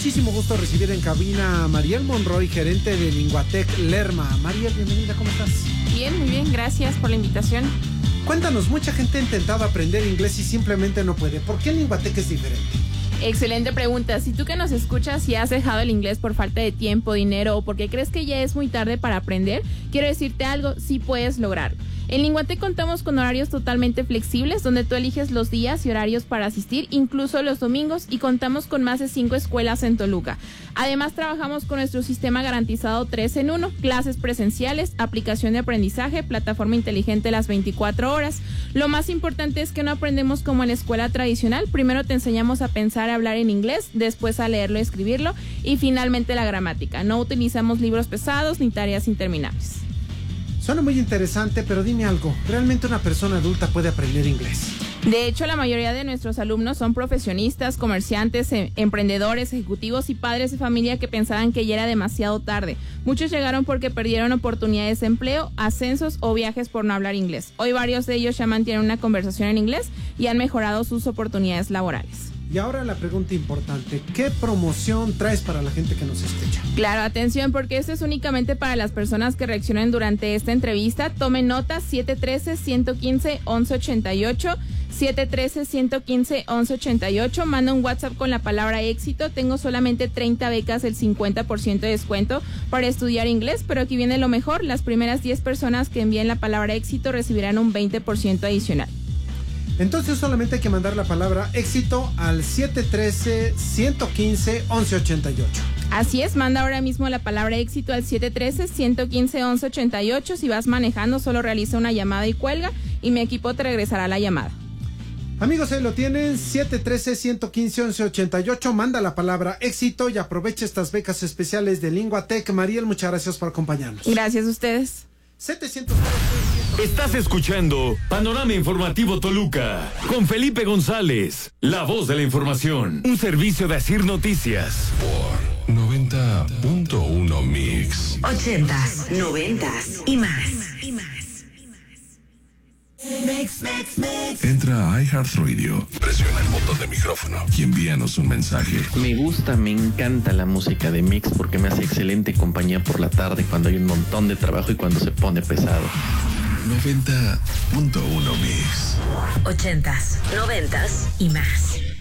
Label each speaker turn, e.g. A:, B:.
A: muchísimo gusto recibir en cabina a Mariel Monroy, gerente de Linguatec Lerma. Mariel, bienvenida, ¿cómo estás?
B: Bien, muy bien, gracias por la invitación.
A: Cuéntanos, mucha gente ha intentado aprender inglés y simplemente no puede. ¿Por qué Linguatec es diferente?
B: Excelente pregunta. Si tú que nos escuchas y has dejado el inglés por falta de tiempo, dinero o porque crees que ya es muy tarde para aprender, quiero decirte algo, sí puedes lograrlo. En Linguatec contamos con horarios totalmente flexibles donde tú eliges los días y horarios para asistir, incluso los domingos, y contamos con más de 5 escuelas en Toluca. Además, trabajamos con nuestro sistema garantizado 3 en 1, clases presenciales, aplicación de aprendizaje, plataforma inteligente las 24 horas. Lo más importante es que no aprendemos como en la escuela tradicional. Primero te enseñamos a pensar y hablar en inglés, después a leerlo y escribirlo, y finalmente la gramática. No utilizamos libros pesados ni tareas interminables.
A: Suena muy interesante, pero dime algo, ¿realmente una persona adulta puede aprender inglés?
B: De hecho, la mayoría de nuestros alumnos son profesionistas, comerciantes, emprendedores, ejecutivos y padres de familia que pensaban que ya era demasiado tarde. Muchos llegaron porque perdieron oportunidades de empleo, ascensos o viajes por no hablar inglés. Hoy varios de ellos ya mantienen una conversación en inglés y han mejorado sus oportunidades laborales.
A: Y ahora la pregunta importante, ¿qué promoción traes para la gente que nos escucha?
B: Claro, atención, porque esto es únicamente para las personas que reaccionen durante esta entrevista. Tomen nota, 713-115-1188, 713-115-1188, manda un WhatsApp con la palabra éxito. Tengo solamente 30 becas, el 50% de descuento para estudiar inglés, pero aquí viene lo mejor, las primeras 10 personas que envíen la palabra éxito recibirán un 20% adicional.
A: Entonces solamente hay que mandar la palabra éxito al 713-115-1188.
B: Así es, manda ahora mismo la palabra éxito al 713-115-1188. Si vas manejando, solo realiza una llamada y cuelga y mi equipo te regresará la llamada.
A: Amigos, ahí lo tienen, 713-115-1188, manda la palabra éxito y aprovecha estas becas especiales de Linguatec. Mariel, muchas gracias por acompañarnos.
B: Gracias a ustedes.
A: 713.
C: Estás escuchando Panorama Informativo Toluca con Felipe González, la voz de la información, un servicio de Asir Noticias.
D: Por 90.1 Mix.
E: 80s, 90s y más.
D: Entra a iHeartRadio, presiona el botón de micrófono y envíanos un mensaje.
F: Me gusta, me encanta la música de Mix porque me hace excelente compañía por la tarde cuando hay un montón de trabajo y cuando se pone pesado.
D: 90.1 Mix.
E: 80s, 90s y más.